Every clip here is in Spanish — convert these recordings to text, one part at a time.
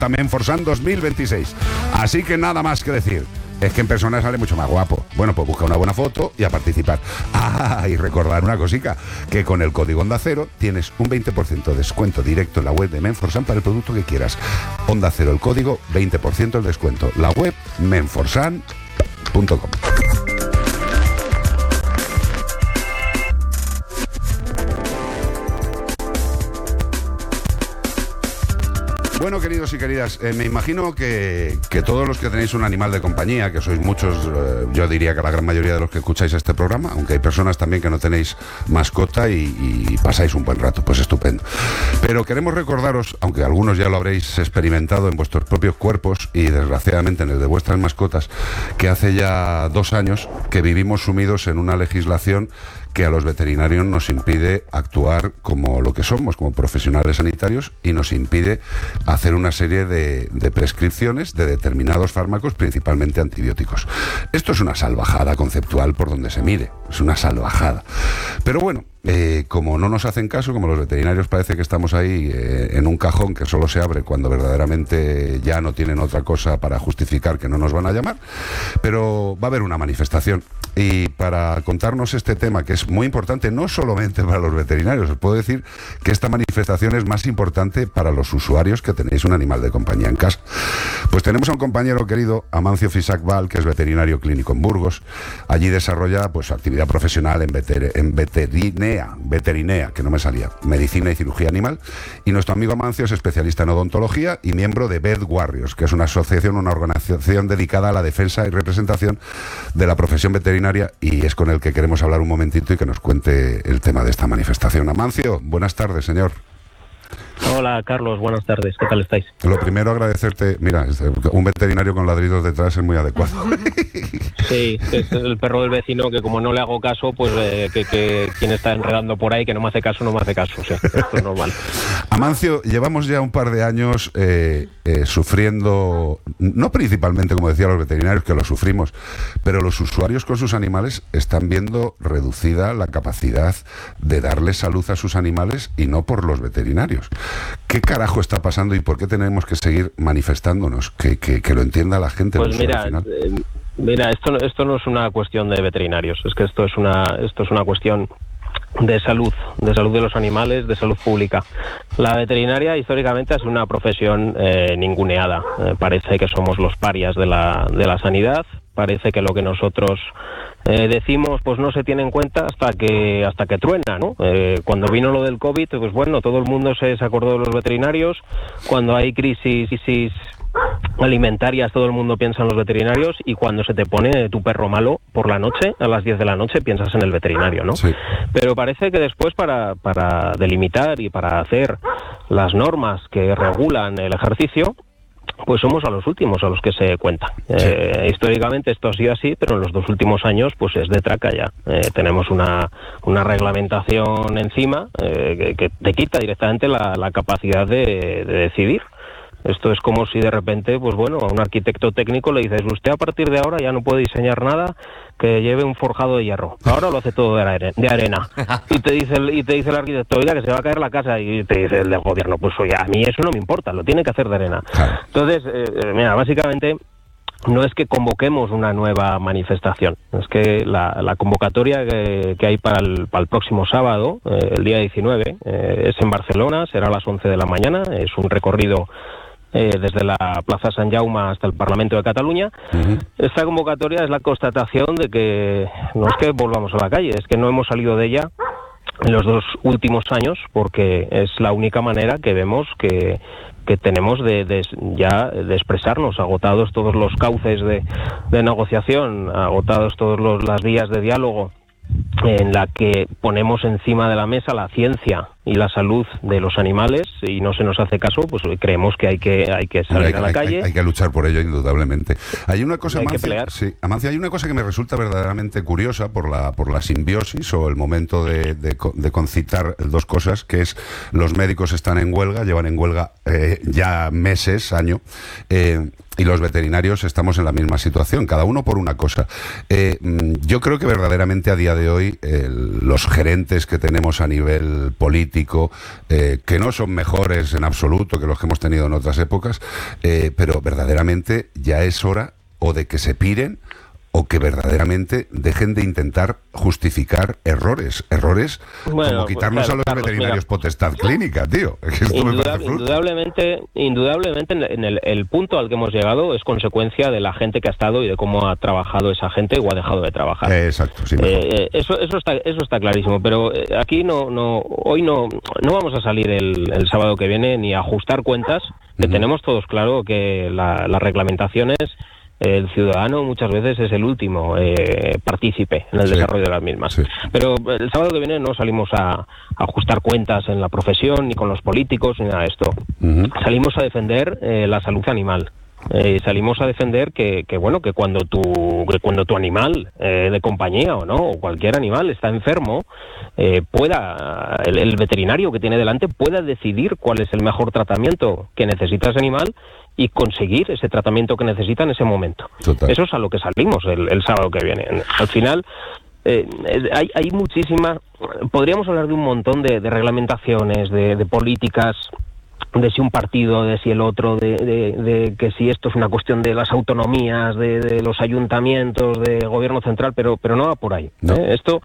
Menforsan 2026. Así que nada más que decir. Es que en persona sale mucho más guapo. Bueno, pues busca una buena foto y a participar. Ah, y recordar una cosica, que con el código Onda Cero tienes un 20% de descuento directo en la web de Menforsan para el producto que quieras. Onda Cero, el código, 20% el descuento. La web, menforsan.com. Bueno, queridos y queridas, me imagino que todos los que tenéis un animal de compañía, que sois muchos, yo diría que la gran mayoría de los que escucháis este programa, aunque hay personas también que no tenéis mascota y pasáis un buen rato, pues estupendo. Pero queremos recordaros, aunque algunos ya lo habréis experimentado en vuestros propios cuerpos y desgraciadamente en el de vuestras mascotas, que hace ya 2 años que vivimos sumidos en una legislación que a los veterinarios nos impide actuar como lo que somos, como profesionales sanitarios, y nos impide hacer una serie de prescripciones de determinados fármacos, principalmente antibióticos. Esto es una salvajada conceptual por donde se mire, es una salvajada. Pero bueno, como no nos hacen caso, como los veterinarios parece que estamos ahí en un cajón que solo se abre cuando verdaderamente ya no tienen otra cosa para justificar que no nos van a llamar, pero va a haber una manifestación. Y para contarnos este tema, que es muy importante no solamente para los veterinarios, os puedo decir que esta manifestación es más importante para los usuarios que tenéis un animal de compañía en casa. Pues tenemos a un compañero querido, Amancio Fisac-Val, que es veterinario clínico en Burgos. Allí desarrolla pues su actividad profesional en veterinea, que no me salía, medicina y cirugía animal. Y nuestro amigo Amancio es especialista en odontología y miembro de Vet Warriors, que es una asociación, una organización dedicada a la defensa y representación de la profesión veterinaria, y es con el que queremos hablar un momentito y que nos cuente el tema de esta manifestación. Amancio, buenas tardes, señor. Hola, Carlos, buenas tardes, ¿qué tal estáis? Lo primero, agradecerte, mira, un veterinario con ladridos detrás es muy adecuado. Sí, es el perro del vecino que como no le hago caso, pues que quien está enredando por ahí, que no me hace caso, sí, esto es normal. Amancio, llevamos ya un par de años sufriendo, no principalmente, como decía, los veterinarios, que lo sufrimos, pero los usuarios con sus animales están viendo reducida la capacidad de darle salud a sus animales y no por los veterinarios. ¿Qué carajo está pasando y por qué tenemos que seguir manifestándonos? Que lo entienda la gente. Pues mira, esto no es una cuestión de veterinarios, es que esto es una cuestión de salud de los animales, de salud pública. La veterinaria históricamente ha sido una profesión ninguneada. Parece que somos los parias de la sanidad. Parece que lo que nosotros decimos pues no se tiene en cuenta hasta que truena, ¿no? Cuando vino lo del COVID, pues bueno, todo el mundo se acordó de los veterinarios. Cuando hay crisis alimentarias, todo el mundo piensa en los veterinarios, y cuando se te pone tu perro malo por la noche, a las 10 de la noche, piensas en el veterinario, ¿no? Sí. Pero parece que después para delimitar y para hacer las normas que regulan el ejercicio, pues somos a los últimos a los que se cuenta. Históricamente esto ha sido así, pero en los 2 últimos años pues es de traca ya. Tenemos una reglamentación encima que te quita directamente la capacidad de decidir. Esto es como si de repente, pues bueno, a un arquitecto técnico le dices: usted a partir de ahora ya no puede diseñar nada que lleve un forjado de hierro. Ahora lo hace todo de arena. Y te dice el arquitecto: oiga, que se va a caer la casa. Y te dice el del gobierno: pues oye, a mí eso no me importa, lo tiene que hacer de arena. Entonces, mira, básicamente no es que convoquemos una nueva manifestación, es que la convocatoria que hay para el próximo sábado, el día 19, es en Barcelona, será a las 11 de la mañana, es un recorrido desde la Plaza Sant Jaume hasta el Parlamento de Cataluña. Esta convocatoria es la constatación de que no es que volvamos a la calle, es que no hemos salido de ella en los 2 últimos años, porque es la única manera que vemos que tenemos de expresarnos, agotados todos los cauces de negociación, agotados todas las vías de diálogo en la que ponemos encima de la mesa la ciencia y la salud de los animales, y no se nos hace caso, pues creemos que hay que salir a la calle. Hay que luchar por ello, indudablemente. Hay una cosa, Amancio, hay una cosa que me resulta verdaderamente curiosa por la simbiosis o el momento de concitar 2 cosas, que es: los médicos están en huelga, llevan en huelga ya meses, año, y los veterinarios estamos en la misma situación, cada uno por una cosa. Yo creo que verdaderamente a día de hoy los gerentes que tenemos a nivel político político, que no son mejores en absoluto que los que hemos tenido en otras épocas, pero verdaderamente ya es hora o de que se piren o que verdaderamente dejen de intentar justificar errores bueno, como quitarnos a los veterinarios potestad clínica, tío. Indudablemente en el punto al que hemos llegado es consecuencia de la gente que ha estado y de cómo ha trabajado esa gente o ha dejado de trabajar. Exacto, sí. Eso está clarísimo, pero aquí hoy no vamos a salir el sábado que viene ni a ajustar cuentas, que tenemos todos claro que las reglamentaciones, el ciudadano muchas veces es el último partícipe en el desarrollo de las mismas. Sí. Pero el sábado que viene no salimos a ajustar cuentas en la profesión, ni con los políticos, ni nada de esto. Salimos a defender la salud animal. Salimos a defender que cuando tu animal de compañía o cualquier animal está enfermo, pueda el veterinario que tiene delante pueda decidir cuál es el mejor tratamiento que necesita ese animal y conseguir ese tratamiento que necesita en ese momento. Total. Eso es a lo que salimos el sábado que viene. Al final hay muchísimas, podríamos hablar de un montón de reglamentaciones, de políticas, de si un partido, de si el otro, de que si esto es una cuestión de las autonomías, de los ayuntamientos, del gobierno central, pero no va por ahí. No.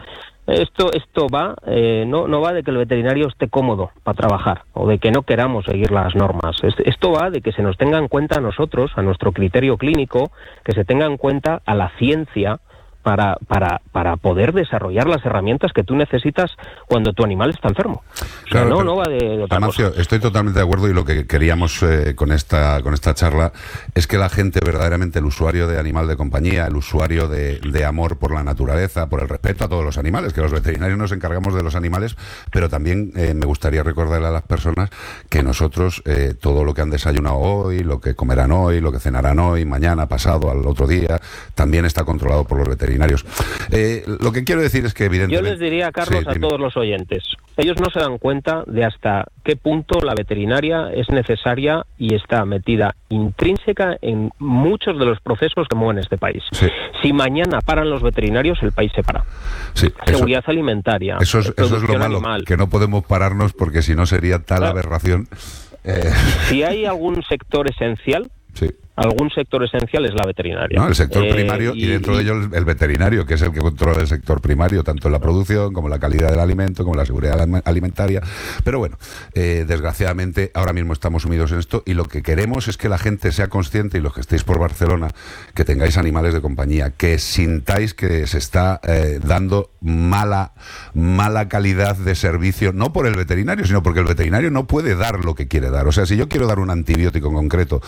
Esto va, no va de que el veterinario esté cómodo para trabajar o de que no queramos seguir las normas. Esto va de que se nos tenga en cuenta a nosotros, a nuestro criterio clínico, que se tenga en cuenta a la ciencia para poder desarrollar las herramientas que tú necesitas cuando tu animal está enfermo. Claro, no va de otra Amancio, cosa. Estoy totalmente de acuerdo, y lo que queríamos con esta charla es que la gente verdaderamente, el usuario de animal de compañía, el usuario de amor por la naturaleza, por el respeto a todos los animales, que los veterinarios nos encargamos de los animales, pero también me gustaría recordarle a las personas que nosotros, todo lo que han desayunado hoy, lo que comerán hoy, lo que cenarán hoy, mañana, pasado, al otro día, también está controlado por los veterinarios. Lo que quiero decir es que evidentemente... Yo les diría, Carlos, a todos los oyentes, ellos no se dan cuenta de hasta qué punto la veterinaria es necesaria y está metida intrínseca en muchos de los procesos que mueven este país. Sí. Si mañana paran los veterinarios, el país se para. Sí, seguridad alimentaria, eso es lo malo, animal. Que no podemos pararnos porque si no sería tal aberración. Si hay algún sector esencial... Sí. Algún sector esencial es la veterinaria. No, el sector primario y dentro de ello el veterinario, que es el que controla el sector primario, tanto en la producción como en la calidad del alimento, como en la seguridad alimentaria. Pero bueno, desgraciadamente ahora mismo estamos sumidos en esto y lo que queremos es que la gente sea consciente, y los que estéis por Barcelona, que tengáis animales de compañía, que sintáis que se está dando mala calidad de servicio, no por el veterinario, sino porque el veterinario no puede dar lo que quiere dar. O sea, si yo quiero dar un antibiótico en concreto